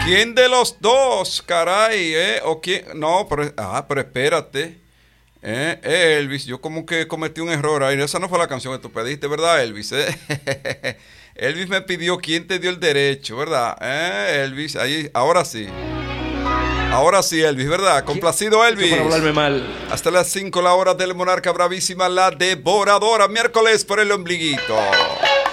¿Quién de los dos, caray? ¿O quién? No, pero espérate. Elvis, yo como que cometí un error ahí. Esa no fue la canción que tú pediste, ¿verdad, Elvis? Elvis me pidió quién te dio el derecho, ¿verdad? Elvis, ahí, ahora sí. Ahora sí, Elvis, ¿verdad? Complacido, Elvis. Para hablarme mal. Hasta las 5 la hora del Monarca Bravísima, la devoradora. Miércoles por el ombliguito.